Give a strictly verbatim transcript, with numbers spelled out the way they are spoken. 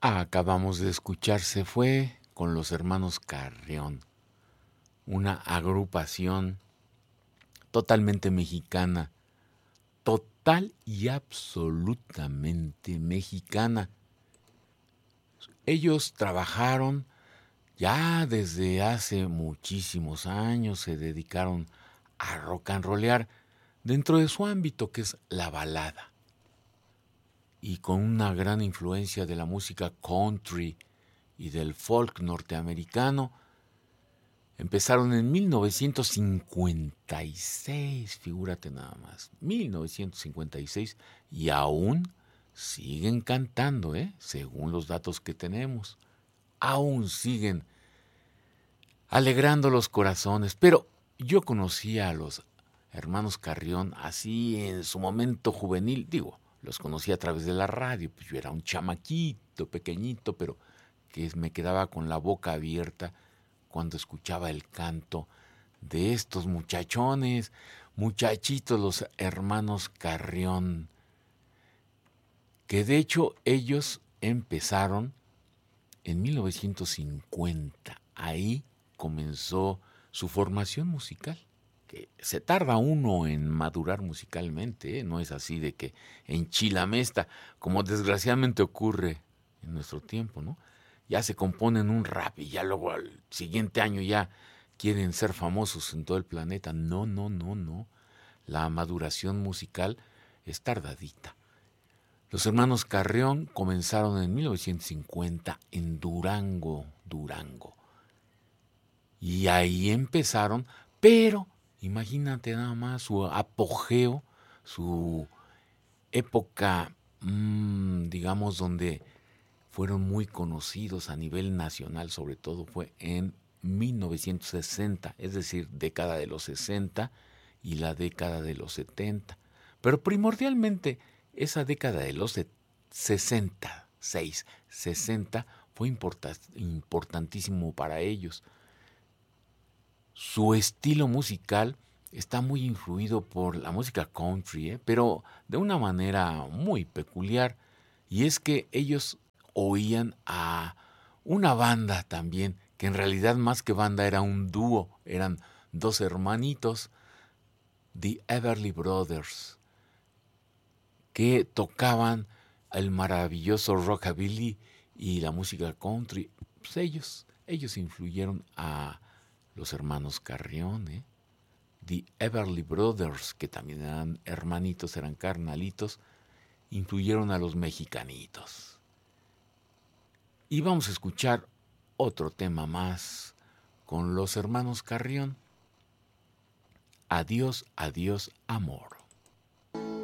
Acabamos de escuchar Se fue con los hermanos Carrión, una agrupación totalmente mexicana, total y absolutamente mexicana. Ellos trabajaron ya desde hace muchísimos años, se dedicaron a rock and rollear dentro de su ámbito, que es la balada, y con una gran influencia de la música country y del folk norteamericano. Empezaron en mil novecientos cincuenta y seis, figúrate nada más, mil novecientos cincuenta y seis, y aún siguen cantando, ¿eh? Según los datos que tenemos. Aún siguen alegrando los corazones. Pero yo conocía a los hermanos Carrión así en su momento juvenil, digo, los conocí a través de la radio, pues yo era un chamaquito, pequeñito, pero que me quedaba con la boca abierta cuando escuchaba el canto de estos muchachones, muchachitos, los hermanos Carrión, que de hecho ellos empezaron en mil novecientos cincuenta. Ahí comenzó su formación musical, que se tarda uno en madurar musicalmente, ¿eh? No es así de que enchilamesta, como desgraciadamente ocurre en nuestro tiempo, ¿no? Ya se componen un rap y ya luego al siguiente año ya quieren ser famosos en todo el planeta. No, no, no, no. La maduración musical es tardadita. Los hermanos Carrión comenzaron en mil novecientos cincuenta en Durango, Durango. Y ahí empezaron, pero imagínate nada más su apogeo, su época, mmm, digamos, donde fueron muy conocidos a nivel nacional, sobre todo fue en mil novecientos sesenta, es decir, década de los sesenta y la década de los setenta. Pero primordialmente esa década de los sesenta, seis, sesenta fue importantísimo para ellos. Su estilo musical está muy influido por la música country, ¿eh? Pero de una manera muy peculiar, y es que ellos oían a una banda también, que en realidad más que banda era un dúo, eran dos hermanitos, The Everly Brothers, que tocaban el maravilloso rockabilly y la música country. Pues ellos, ellos influyeron a los hermanos Carrión, ¿eh? The Everly Brothers, que también eran hermanitos, eran carnalitos, influyeron a los mexicanitos. Y vamos a escuchar otro tema más con los hermanos Carrión. Adiós, adiós, amor.